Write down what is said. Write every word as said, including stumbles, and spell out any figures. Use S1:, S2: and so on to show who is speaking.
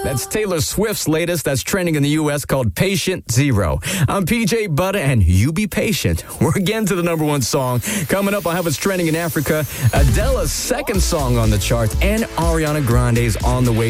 S1: That's Taylor Swift's latest that's trending in the U S called Patient Zero. I'm P J Butter, and you be patient. We're again to the number one song. Coming up, I'll have what's trending in Africa, Adele's second song on the chart, and Ariana Grande's On the Way